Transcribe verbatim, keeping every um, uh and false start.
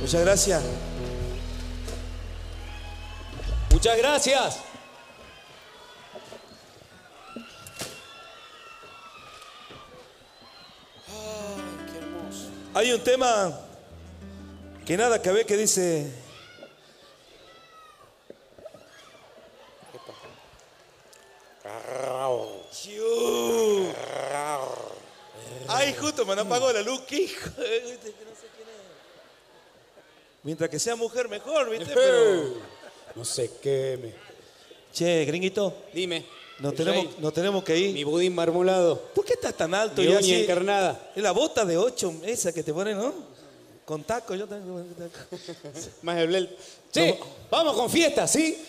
Muchas gracias. Muchas gracias. Ay, qué hermoso. Hay un tema que nada que ver que dice... Ay, justo me han apagado la luz, qué hijo de... No sé quién es. Mientras que sea mujer mejor, ¿viste? Pero... No se queme. Che, gringuito. Dime. Nos tenemos, nos tenemos que ir. Mi budín marmolado. ¿Por qué estás tan alto? Mi ya uña así? encarnada. Es la bota de ocho, esa que te ponen, ¿no? Con taco, yo tengo... Más el blel. Che, vamos con fiesta, ¿sí?